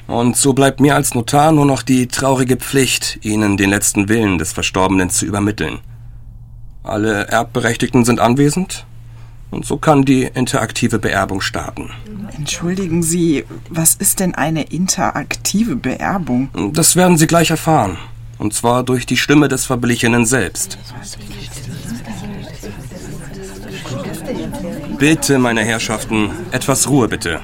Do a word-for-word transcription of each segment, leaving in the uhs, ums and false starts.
Und so bleibt mir als Notar nur noch die traurige Pflicht, Ihnen den letzten Willen des Verstorbenen zu übermitteln. Alle Erbberechtigten sind anwesend und so kann die interaktive Beerbung starten. Entschuldigen Sie, was ist denn eine interaktive Beerbung? Das werden Sie gleich erfahren. Und zwar durch die Stimme des Verblichenen selbst. Bitte, meine Herrschaften, etwas Ruhe bitte.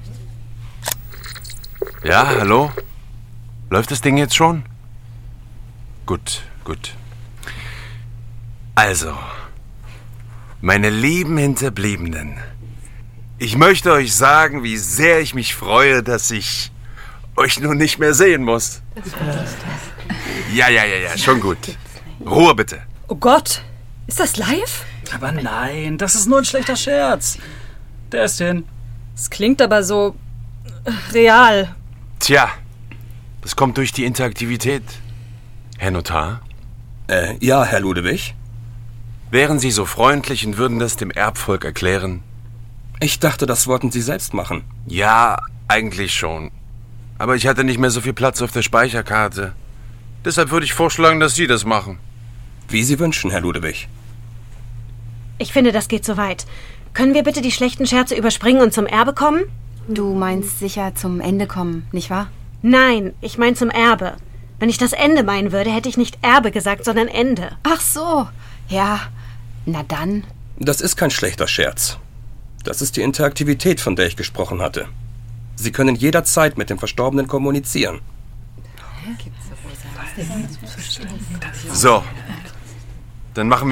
Ja, hallo? Läuft das Ding jetzt schon? Gut, gut. Also, meine lieben Hinterbliebenen, ich möchte euch sagen, wie sehr ich mich freue, dass ich euch nun nicht mehr sehen muss. Ja, ja, ja, ja, schon gut. Ruhe bitte. Oh Gott, ist das live? Aber nein, das ist nur ein schlechter Scherz. Der ist hin. Es klingt aber so real. Tja, das kommt durch die Interaktivität. Herr Notar? Äh, ja, Herr Ludewig? Wären Sie so freundlich und würden das dem Erbvolk erklären? Ich dachte, das wollten Sie selbst machen. Ja, eigentlich schon. Aber ich hatte nicht mehr so viel Platz auf der Speicherkarte. Deshalb würde ich vorschlagen, dass Sie das machen. Wie Sie wünschen, Herr Ludewig. Ich finde, das geht zu weit. Können wir bitte die schlechten Scherze überspringen und zum Erbe kommen? Du meinst sicher zum Ende kommen, nicht wahr? Nein, ich meine zum Erbe. Wenn ich das Ende meinen würde, hätte ich nicht Erbe gesagt, sondern Ende. Ach so, ja, na dann. Das ist kein schlechter Scherz. Das ist die Interaktivität, von der ich gesprochen hatte. Sie können jederzeit mit dem Verstorbenen kommunizieren. So, dann machen wir